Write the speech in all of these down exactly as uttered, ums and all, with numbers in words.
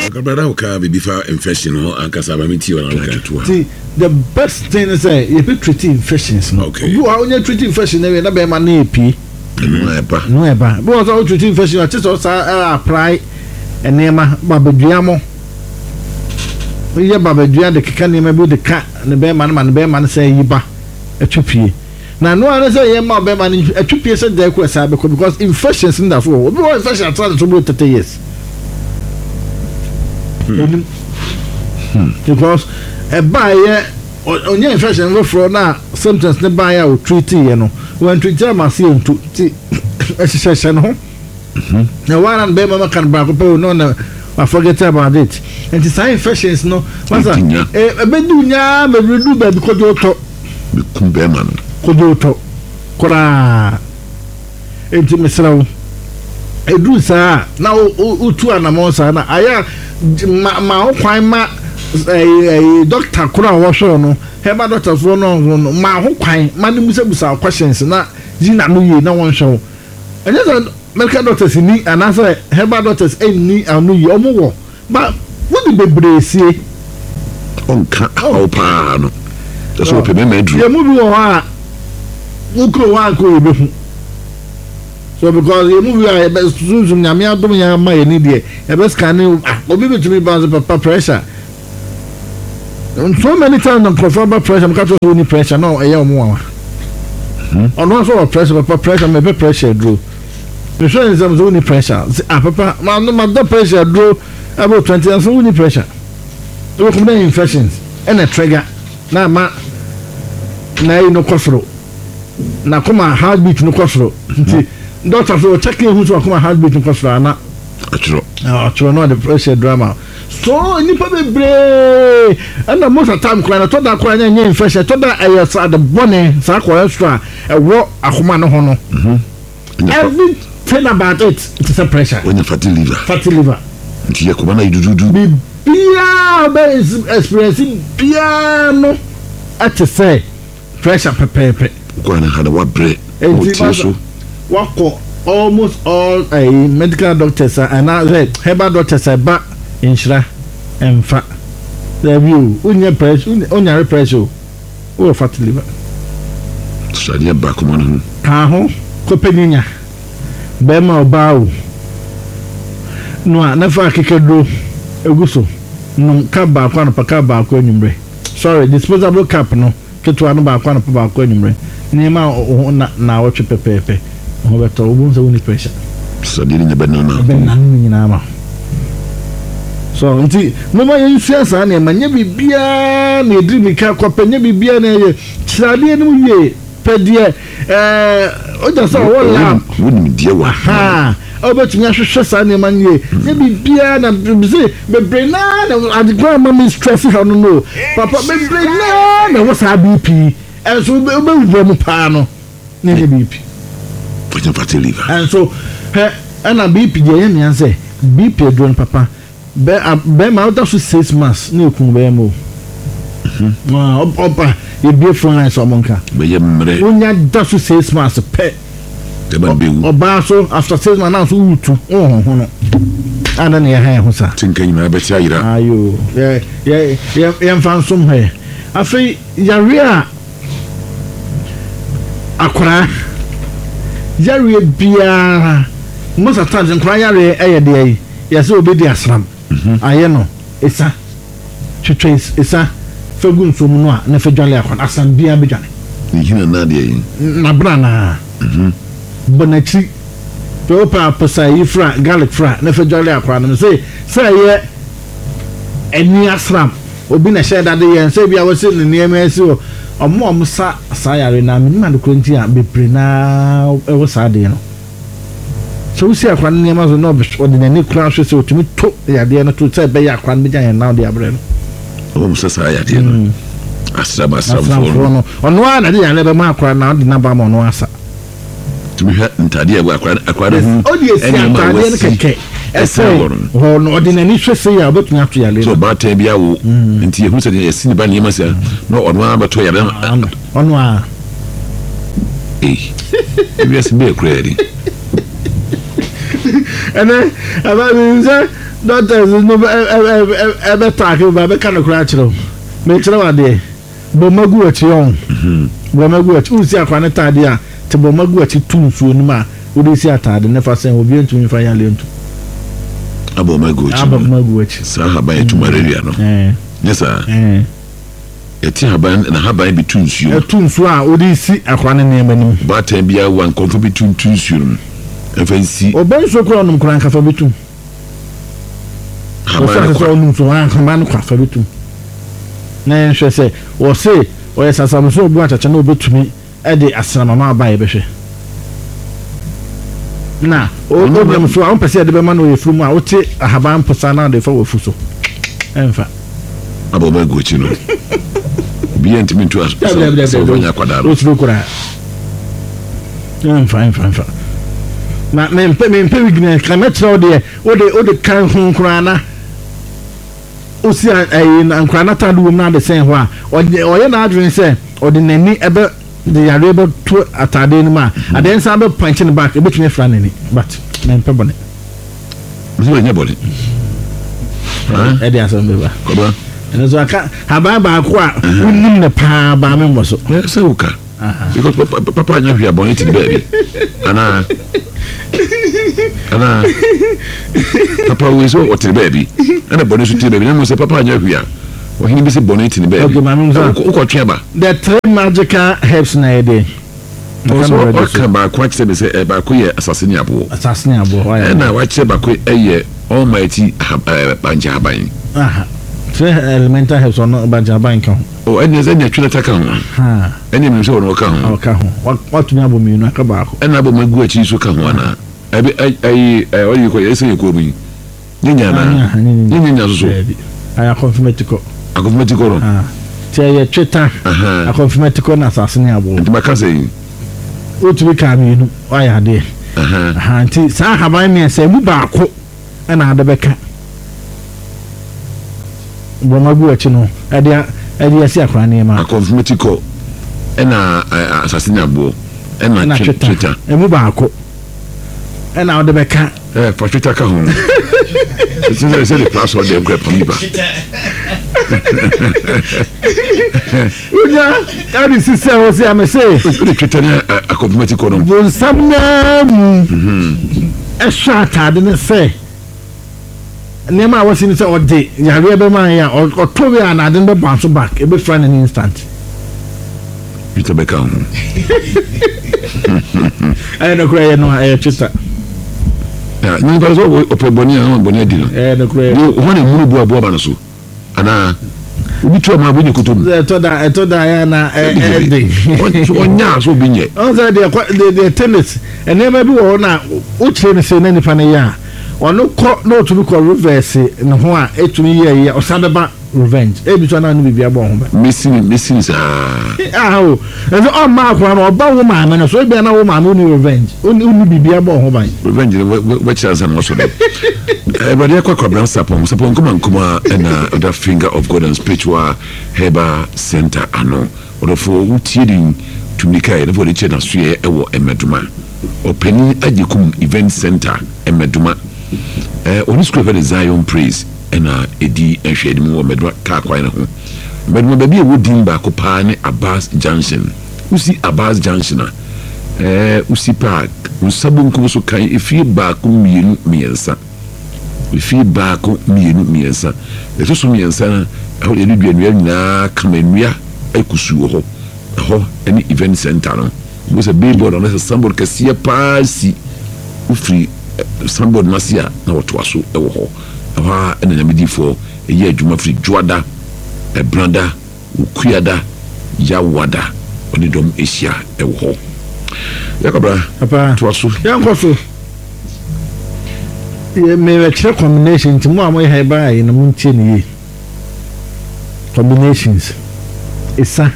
Brother Oka be before infection or Ankasabamiti or Anka. See, the best thing is that you treat infections. Okay. You are only treating infection, and never money P. No, ever. No, ever. But all treating infection, I just also apply and name Babagiamo. We have Babagia, the Kakan, the cat, and the bear man, and the bear man say, Yiba, a chupi. Now, no one say, Yama, bear man, a chupi said there because infections in that floor. We want infection, I try to do thirty years. Hmm. Because a buyer on your infection for now, sometimes the buyer will treat you know. When treat them, I see him to a session home. Now, one and Bema can back up, no, I forget about it. And the same infections, no, what's that? A bedunya, a redo baby, could you talk? Beman, could you talk? Cora intimacy. Edu saa na utu anamonsa na aya ma ma okwan ma eh doctor kura wo hwe no heba doctor fo no ma ho kwan ma ne musa busa questions na jina no yi na won hwe anya so medical doctors ni anasa heba doctors eni anu yi omo wo ba wo di bebresie onka opa no that's what people medru ye mu bi wo ha ukro wa ko yebehu. So because you move your best Susan Yamia Dumia my need a best can you be to me about the pressure. So many times on conformal pressure, got only pressure, no, a young more. On one sort of pressure, but pressure, maybe pressure drew. The show is only pressure. Papa, my pressure drew about twenty and so only pressure. Look at infections and a trigger. Now, ma, now no coffee. Now come on, heartbeat no coffee. Doctor so checking who's come heartbeat in Costa. Actually, actually, not the pressure drama. So, you probably brave. And the most of the time, when I told that crying in infection, I told that I was at the bonnet, Sako extra, a war, a humano hono. Everything about it, it's a pressure. When you fatty liver, fatty liver. You come on, you do do. Be piano, experiencing piano at the say pressure pepe. Go and have what bread. Wako almost all a uh, medical doctors and now said herbal doctors are back in Shra and fat. The view, unya pressure, unya pressure, or fatty liver. Study back on Caho, Copenia, Bema Bow. No, never kick a draw, a gusso. No cap back one of a cap back when you sorry, disposable cap no, get one back one of a back when you Nema now watch pepe. Roberto Obunza only pressure. So didn't the banana. Banana. So until no more influence and a man be beer, ne dreamy car company be beer, Chadi and ye, pedia. Oh, that's all lamb. Wouldn't dear one. Ha! Oh, but you should say, man, ye, maybe beer and say, but Brennan and the grandma is stressing, I don't know. Papa, but Brennan, what's our B P? And so, we'll be pano, near B P. And so, and a B P, and say, B P drone papa. Bear my out of six months, new Kumbemo. Opa, you be from nice or monka. When you does six months, a pet. Or basso after six months, who to oh, and then your hair, who's thinking, I bet you are you. Yeah, yeah, yeah, yeah, found somewhere. I say, Yaria Aqua. Yari bia most of times in cryare eh dey yes obi dey asram aye no esa twetwe esa fagun so mu no a na fadwale akwan asam bia bedwane yina na dey na brana mhm bonachi to pa pasa ifra garlic fra na fadwale akwan no say say ye eni asram obi na share that dey say bia wose ne niam esi o omo omo sa sayare na me na ko ntia bepre na e wo sa de no so we see akwan ne ma so no ordinary class so to me to ya de no to say be ya akwan be jan na de abre no omo sa sayare no asaba asaba no ono ana de ya le be ma akwan na de na ba mo no asa to me ntade ya akwan akwan hu o de esi ntade ne keke ese ho no ordinary so say ya but na to ya le so ba tan bia wo nti e hu se de esi ne ba ne ma se no ono ba to ya ono a eh yes be credit and then about me say doctors no e be talk ba be kan kura chiro me chiro ade bo magu achi on bo magu achi usi akwa ne tade a te bo magu achi tunsuo no ma odi si atade ne fa sen obi ntumi fa ya lentu abo magu achi abo magu achi sa ha ba etumareria no eh yes sir eh eti haban na haban bi tunsuo etunsuo a odi si akwa ne ne manim ba tan bia wan konfo bi tunsuo no efansi obenso kura no kura nkafa bitum haban ko no so an haban ko afa bitum na nhwe se wo se o yesasamso obu achacha na obetumi e de asrama ma ba yebehwe na o problem so an pese de be ma no yefrum a wote haban posa na de fa wo fuso enfa abo ba gochi no bi entimi to as so nya kwadaro o tru kura enfa enfa enfa na me mpe me mpe wigna kametra de o de o de kan hun kura na o si ai na kura na tadu wo na de sen ho a o ye na adwen se o de nani ebe de yare ebe to atade ni ma aden sa be punch in back ebe tumi fra nani but me mpe bone mo nya bone ah e de aso me ba ko ba ene so aka ha ba ba ko a unim ne pa ba me mo so se uka because papa nya hwia bone ti baby ana ana papa we so what baby ana bone so ti baby na mo se papa nya hwia o hin bi se bone ti baby okay mami so ko twa ba the three magical herbs na e dey so o ka ba kwa che be se ba ko ye assassin abo assassin abo why na wa che ba ko eye almighty banja haban aha three elemental herbs on banja haban kan o ene ze nya twena taka ho ha ene mi so no ka ho ka ho what me abo mi no aka ba ko ene abo magu achi so ka ho na abi ai ai o yi ko yesi ko mi nyanya na nyanya so so aya confirmatico a confirmatico ro ah ti ye tweta a confirmatico na assassin abo ndi maka sei o tu ka mi no aya de aha aha nti sa haban mi se mu ba ko na ade beka bo magu achi no ade ade asi akra ne ma a confirmatico ena assassin abo ena tweta e mu ba ko ena ode beka eh for tweta ka ho c'est c'est le place de grep liba uja kadi sise o se amese le tweta na a confirmatico no bon samnam mhm e shata de ne se nema wasi ni se ode yare be man ya o to we na de be bounce back e be friend in instant tweta be ka ho ai no kure no e tweta ya ni ba so o pe boni an boni adi no eh no kure ni o wona munu bo abo ba no so ana obi to ma bo ni kotom e to da e to da ya na e de o nya so bi nye on say the the tennis enema bi wo na o kire ne se na nipa ne ya ono ko no to bi ko reverse ne ho a etumi ye ye o sadaba revenge e bi to na no bi bia bo ho ba missing missing sa ah o e so o ma kwa no ba wo ma me no so bia na wo ma me ni revenge oni oni bi bia bo ho ba revenge we chance am so be e ba dia kwa kwa brand sapon sapon kuma kuma na the finger of God and spiritual herbal center ano odofo utie din tumika e defo de che na so ye e wo emeduma openi agikum event center emeduma eh oni school for the Zion Praise ena edi ehwede mu medwa ka kwa ne ho medwa ba bi e wodin ba ko pa ne Abbas Junction usi Abbas Junction eh usi park usabun ko so kan efi ba ko mienu miensa efi ba ko mienu miensa eto so miensa na ho de dua nua nyina kamanua ekusu ho ho any event center no was a billboard on the somebody ka sia paasi ufri somebody masia na woto aso e wo ho ha ena na medifo e ye adwuma fri dwoada e branda ukuada ya wada oni dom esia e wo ho yakobra papa to aso yankoso ye me we chere combination ti mo amoy he ba yi na mo ntie ni ye combinations isa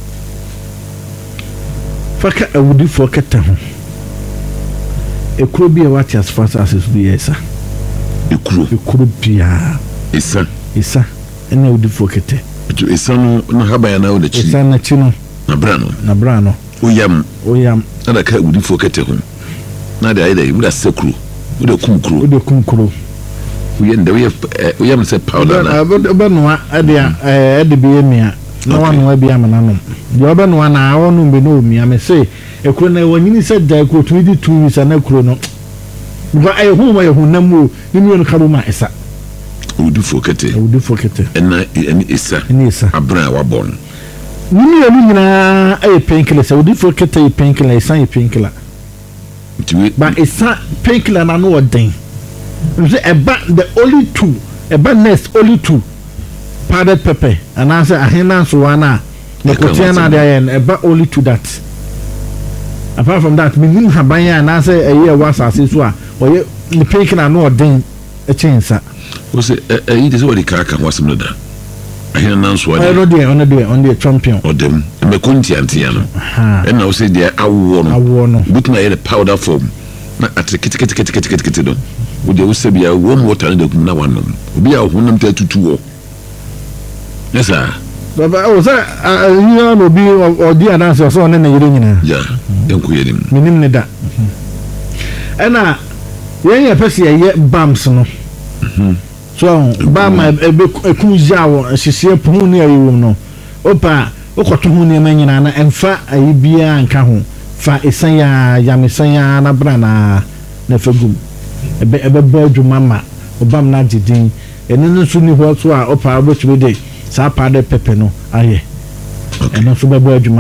faka awudi fo kata ho ekuro bi e wati as fast as is bi isa ekuro ekuro bia isa isa ene awudi fo kete to isa no na haba ya na o de chi isa na chi no na brano na brano oyam oyam na ka awudi fo kete ho na de ayi da wuda sekuro wuda kumkuro wuda kumkuro we end we we am say powder na oba no ade e de be emia na wanu abi amana no de oba no na wonu be no omia me say ekuro na wanyini say da ekuro tumi di two weeks na ekuro no ba ayi hu ma yehu namu ni mi no karo ma esa udi fokete udi fokete ena eni esa eni esa abra wa bon ni mi elu nyina ayi painkiller say udi fokete painkiller esa yi painkiller but esa painkiller na no odin eba the only two eba next only two powdered pepper and I say ahina so wana the kotiana there eba only two that apart from that meaning habanya and I say a year was as so a or the painkiller no odin a chance we say eh it is what the car can was no da ahina so I no dey on the on the champion or them me kunti antia no and now say there awo no awo no but na the powder form na atikiti kiti kiti kiti kiti kiti don we dey say bia warm water na na wanom obi a honam ta tutu wo yes sir baba o say you no be o di ananse so na yire nyina yeah enku yedim minim ne da ena yen ye pese ye bams no so bam ebe ekunja wo hyehyɛ pon ne ayiwom no opa okoto ho ne manyina na emfa ayi bia nka ho fa esan ya yamesan ya na bra na na fagum ebe ebe ba adwuma ma obam na didin ene no so ni ho so a opa obetumi de sa pa de pepe no aye ene so ba ba adwuma